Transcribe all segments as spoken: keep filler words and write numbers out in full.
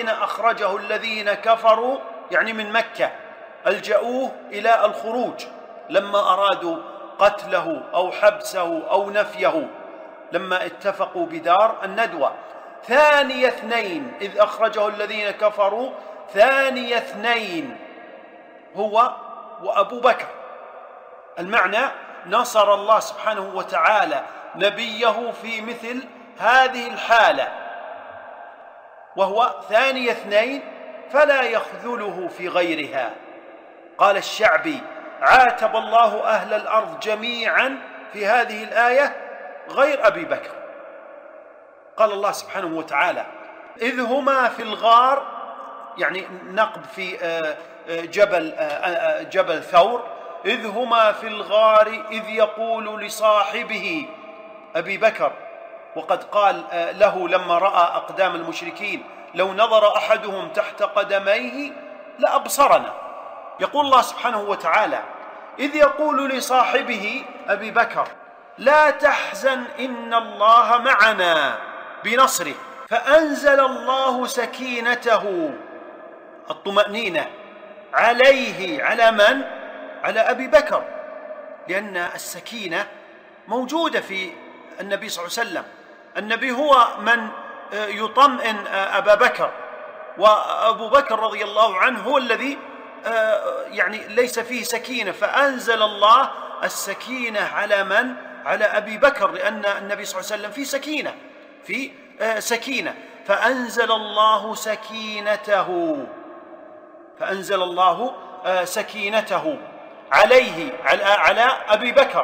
حين أخرجه الذين كفروا يعني من مكة ألجأوه إلى الخروج لما أرادوا قتله أو حبسه أو نفيه لما اتفقوا بدار الندوة. ثاني اثنين إذ أخرجه الذين كفروا ثاني اثنين هو وأبو بكر. المعنى نصر الله سبحانه وتعالى نبيه في مثل هذه الحالة وهو ثاني اثنين فلا يخذله في غيرها. قال الشعبي: عاتب الله أهل الأرض جميعا في هذه الآية غير أبي بكر. قال الله سبحانه وتعالى: إذ هما في الغار، يعني نقب في جبل جبل ثور، إذ هما في الغار إذ يقول لصاحبه أبي بكر، وقد قال له لما رأى أقدام المشركين: لو نظر أحدهم تحت قدميه لأبصرنا. يقول الله سبحانه وتعالى: إذ يقول لصاحبه أبي بكر: لا تحزن إن الله معنا بنصره، فأنزل الله سكينته الطمأنينة عليه. على من؟ على أبي بكر، لأن السكينة موجودة في النبي صلى الله عليه وسلم. النبي هو من يطمئن أبا بكر، وأبو بكر رضي الله عنه هو الذي يعني ليس فيه سكينة، فأنزل الله السكينة على من؟ على أبي بكر، لأن النبي صلى الله عليه وسلم في سكينة في سكينة فأنزل الله سكينته فأنزل الله سكينته عليه على أبي بكر،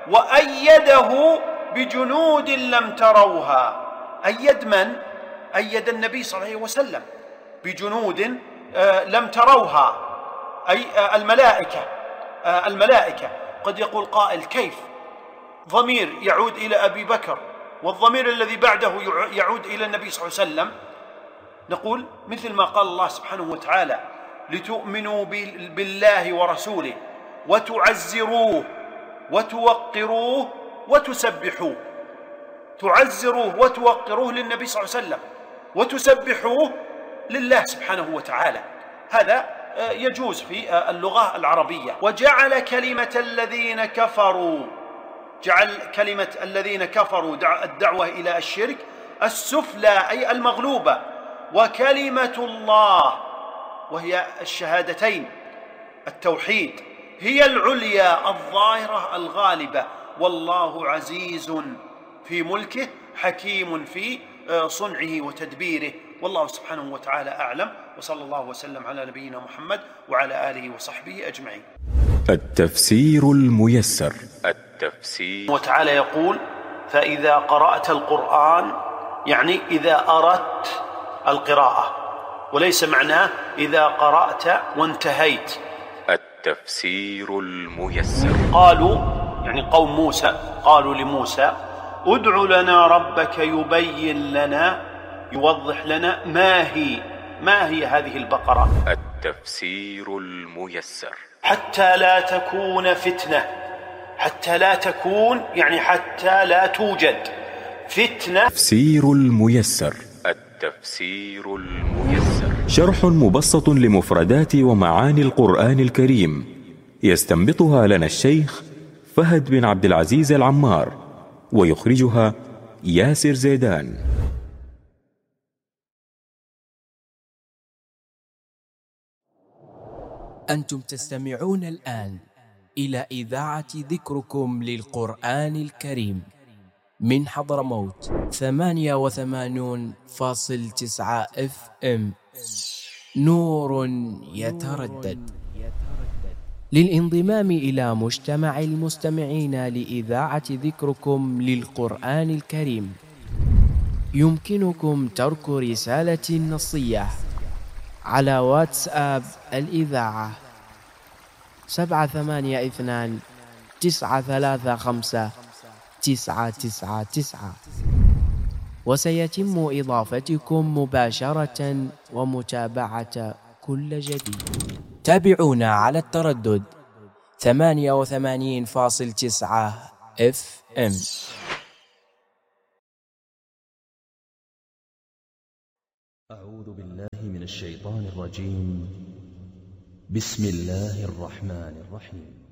وأيده بجنود لم تروها. أيد من؟ أيد النبي صلى الله عليه وسلم بجنود لم تروها، أي الملائكة. الملائكة قد يقول قائل: كيف ضمير يعود إلى أبي بكر والضمير الذي بعده يعود إلى النبي صلى الله عليه وسلم؟ نقول مثل ما قال الله سبحانه وتعالى: لتؤمنوا بالله ورسوله وتعزروه وتوقروه وتسبحوه. تعزروه وتوقروه للنبي صلى الله عليه وسلم، وتسبحوه لله سبحانه وتعالى. هذا يجوز في اللغة العربية. وجعل كلمة الذين كفروا جعل كلمة الذين كفروا الدعوة إلى الشرك السفلى، أي المغلوبة، وكلمة الله وهي الشهادتين التوحيد هي العليا الظاهرة الغالبة. والله عزيز في ملكه حكيم في صنعه وتدبيره. والله سبحانه وتعالى أعلم، وصلى الله وسلم على نبينا محمد وعلى آله وصحبه أجمعين. التفسير الميسر. التفسير وتعالى يقول: فإذا قرأت القرآن، يعني إذا أردت القراءة، وليس معناه إذا قرأت وانتهيت. التفسير الميسر. قالوا يعني قوم موسى قالوا لموسى: ادع لنا ربك يبين لنا يوضح لنا ما هي ما هي هذه البقرة. التفسير الميسر. حتى لا تكون فتنة. حتى لا تكون يعني حتى لا توجد فتنة. التفسير الميسر. التفسير الميسر شرح مبسط لمفردات ومعاني القرآن الكريم، يستنبطها لنا الشيخ فهد بن عبد العزيز العمار، ويخرجها ياسر زيدان. أنتم تستمعون الآن إلى إذاعة ذكركم للقرآن الكريم من حضرموت ثمانية وثمانون فاصل تسعة اف ام، نور يتردد. للانضمام إلى مجتمع المستمعين لإذاعة ذكركم للقرآن الكريم يمكنكم ترك رسالة نصية على واتساب الإذاعة سبعة ثمانية اثنان تسعة ثلاثة خمسة تسعة تسعة تسعة، وسيتم إضافتكم مباشرة ومتابعة كل جديد. تابعونا على التردد ثمانية وثمانين فاصل تسعة اف ام. أعوذ بالله من الشيطان الرجيم. بسم الله الرحمن الرحيم.